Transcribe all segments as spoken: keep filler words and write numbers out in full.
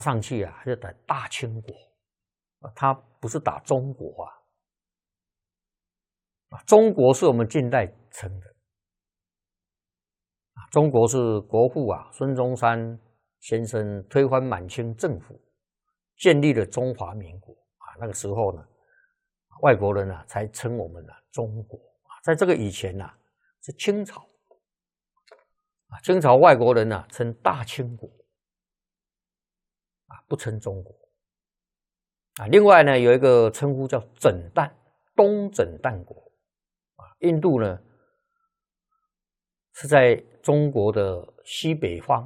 上去啊，就打大清国啊，他不是打中国啊，啊，中国是我们近代称的，啊，中国是国父啊孙中山先生推翻满清政府，建立了中华民国啊，那个时候呢，外国人啊才称我们啊中国啊，在这个以前呐、啊、是清朝啊，清朝外国人呢、啊、称大清国。啊，不称中国啊。另外呢，有一个称呼叫枕旦，东枕旦国啊。印度呢是在中国的西北方，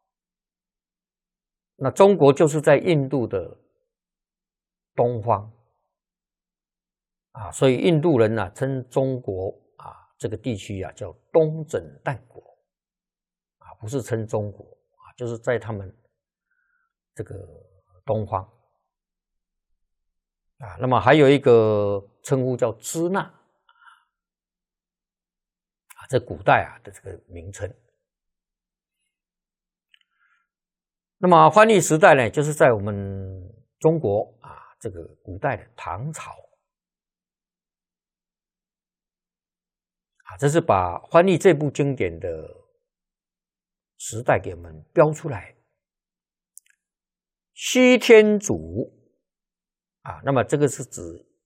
那中国就是在印度的东方啊，所以印度人呢、啊、称中国啊这个地区啊叫东枕旦国啊，不是称中国啊，就是在他们这个东方啊，那么还有一个称呼叫支那啊，这古代啊的这个名称。那么藩历时代呢，就是在我们中国啊这个古代的唐朝啊，这是把藩历这部经典的时代给我们标出来。西天竺啊，那么这个是指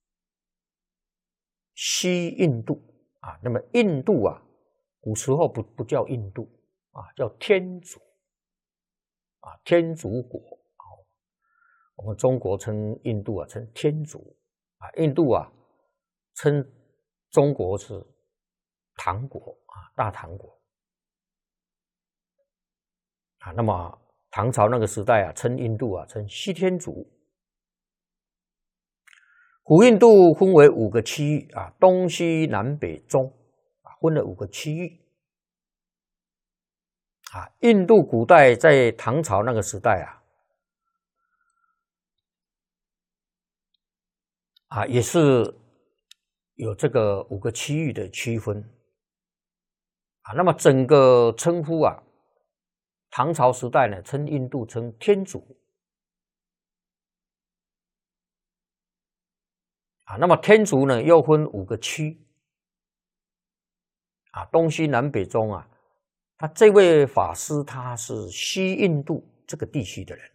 西印度啊，那么印度啊，古时候不不叫印度啊，叫天竺啊，天竺国啊，我们中国称印度啊称天竺啊，印度啊称中国是唐国啊，大唐国啊，那么唐朝那个时代啊，称印度啊称西天竺。古印度分为五个区域啊，东西南北中啊，分了五个区域啊。印度古代在唐朝那个时代啊，啊也是有这个五个区域的区分啊。那么整个称呼啊，唐朝时代呢，称印度称天竺啊。那么天竺呢，又分五个区啊，东西南北中啊。他这位法师他是西印度这个地区的人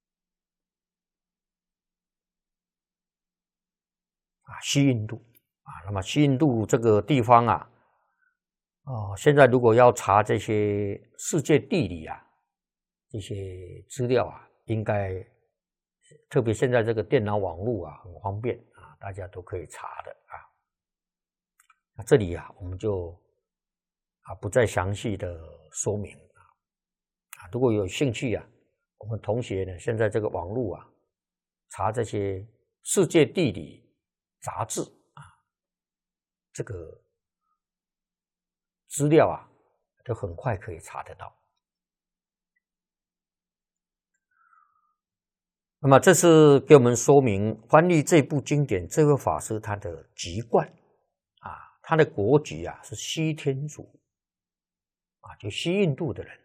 啊，西印度啊。那么西印度这个地方啊，哦，现在如果要查这些世界地理啊，这些资料啊，应该特别现在这个电脑网络啊很方便啊，大家都可以查的啊。那这里啊，我们就啊不再详细的说明啊。啊，如果有兴趣啊，我们同学呢，现在这个网络啊，查这些世界地理杂志啊，这个资料啊，都很快可以查得到。那么这是给我们说明翻译这部经典这位法师他的籍贯啊，他的国籍啊是西天竺啊，就西印度的人。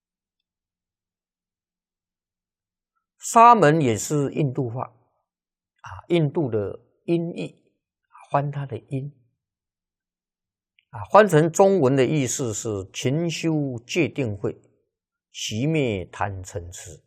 沙门也是印度话啊，印度的音译，翻它的音啊，翻成中文的意思是勤修戒定慧，熄灭贪嗔痴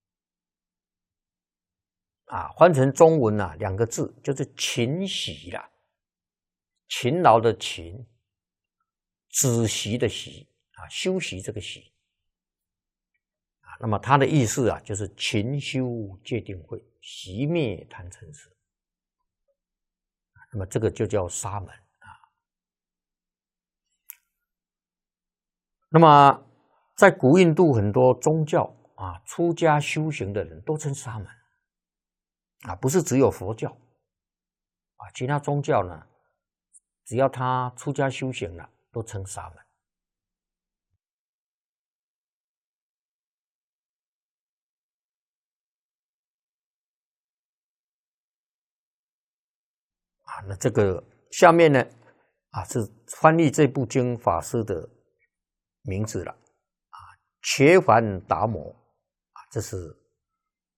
啊，翻成中文啊两个字就是勤习啦，勤劳的勤，止息的息啊，修习这个习啊，那么它的意思啊就是勤修戒定慧，熄灭贪嗔痴，那么这个就叫沙门啊。那么在古印度很多宗教啊，出家修行的人都称沙门啊，不是只有佛教啊，其他宗教呢，只要他出家修行了，都称沙门啊。那这个下面呢啊，是翻译这部经法师的名字了啊，伽梵达摩啊，这是